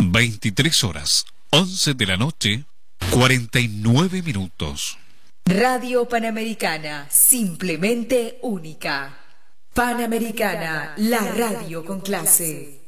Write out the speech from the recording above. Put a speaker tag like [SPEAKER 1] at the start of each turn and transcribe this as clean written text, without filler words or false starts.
[SPEAKER 1] 23 horas, 11 de la noche, 49 minutos.
[SPEAKER 2] Radio Panamericana, simplemente única. Panamericana, la radio con clase.